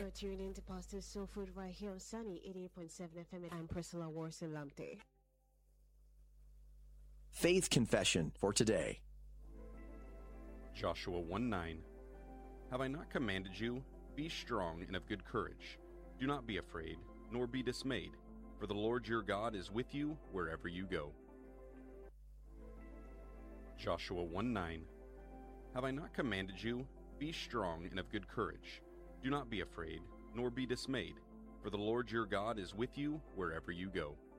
You're tuned in to Positive Soul Food right here on Sunny 88.7 FM. I'm Priscilla Warson-Lamte. Faith confession for today. Joshua 1:9. Have I not commanded you? Be strong and of good courage. Do not be afraid, nor be dismayed, for the Lord your God is with you wherever you go. Joshua 1:9. Have I not commanded you? Be strong and of good courage. Do not be afraid, nor be dismayed, for the Lord your God is with you wherever you go.